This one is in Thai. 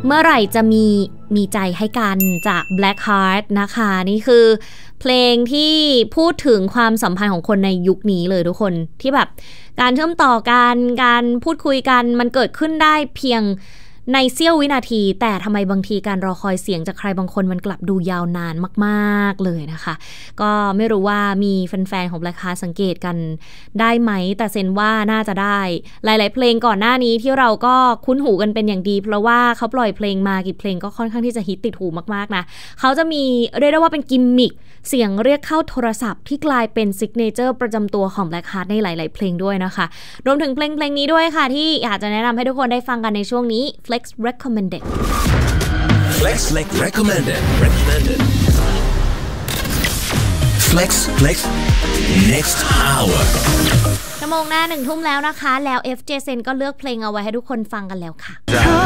เมื่อไหร่จะมีใจให้กันจาก Blackheart นะคะนี่คือเพลงที่พูดถึงความสัมพันธ์ของคนในยุคนี้เลยทุกคนที่แบบการเชื่อมต่อกันการพูดคุยกันมันเกิดขึ้นได้เพียงในเสี้ยววินาทีแต่ทำไมบางทีการรอคอยเสียงจากใครบางคนมันกลับดูยาวนานมากๆเลยนะคะก็ไม่รู้ว่ามีแฟนๆของ Blackheart สังเกตกันได้ไหมแต่เซนว่าน่าจะได้หลายๆเพลงก่อนหน้านี้ที่เราก็คุ้นหูกันเป็นอย่างดีเพราะว่าเขาปล่อยเพลงมากี่เพลงก็ค่อนข้างที่จะฮิตติดหูมากๆนะเขาจะมีเรียกได้ว่าเป็นกิมมิคเสียงเรียกเข้าโทรศัพท์ที่กลายเป็นซิกเนเจอร์ประจำตัวของ Blackheart ในหลายๆเพลงด้วยนะคะรวมถึงเพลงนี้ด้วยค่ะที่อยากจะแนะนำให้ทุกคนได้ฟังกันในช่วงนี้ Flex Recommended Flex Recommended Flex Next Hour ชั่วโมงหน้า 1 ทุ่มแล้วนะคะแล้ว FJ Sen ก็เลือกเพลงเอาไว้ให้ทุกคนฟังกันแล้วค่ะ